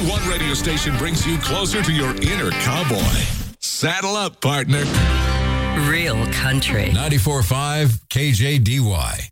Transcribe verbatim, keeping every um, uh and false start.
one radio station brings you closer to your inner cowboy. Saddle up, partner. Real country. ninety-four point five K J D Y.